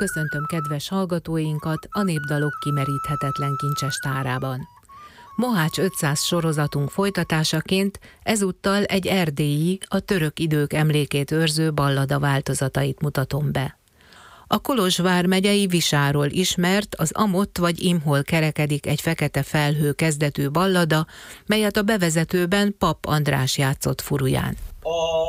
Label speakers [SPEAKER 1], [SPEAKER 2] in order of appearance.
[SPEAKER 1] köszöntöm kedves hallgatóinkat a Népdalok kimeríthetetlen kincses tárában. Mohács 500 sorozatunk folytatásaként ezúttal egy erdélyi, a török idők emlékét őrző ballada változatait mutatom be. A Kolozsvár megyei Visáról ismert, az Amott vagy Imhol kerekedik egy fekete felhő kezdetű ballada, melyet a bevezetőben Papp András játszott furuján.